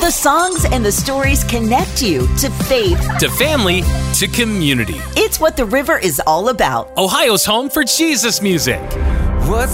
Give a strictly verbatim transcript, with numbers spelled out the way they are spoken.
The songs and the stories connect you to faith, to family, to community. It's what the river is all about. Ohio's home for Jesus music. What's